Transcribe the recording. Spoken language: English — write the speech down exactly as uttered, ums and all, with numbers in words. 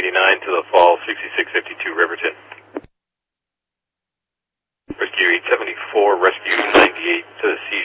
eighty-nine to the fall sixty-six fifty-two Riverton. Rescue eight seventy-four, rescue ninety-eight to the C